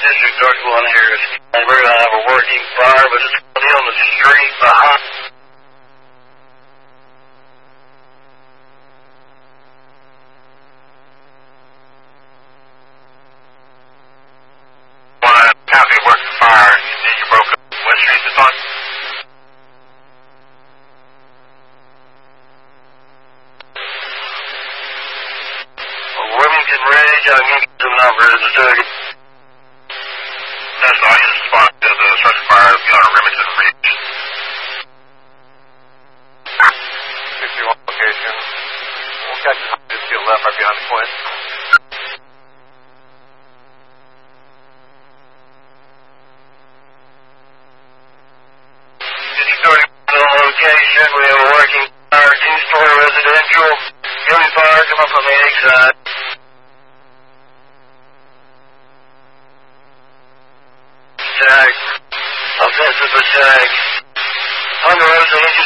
District Dark One here. We're going to have a working fire, but it's going to be on the street behind. Copy, working fire. You broke up. What street is on? Wilmington Ridge, I'll give you some numbers. That's all you respond to the structure fire beyond Remington Ridge. 61 location. We'll catch it just to the left right behind the point. Location, we have a working fire, two-story residential. Heavy fire coming from the egg side. Attack. Offensive attack. On the road,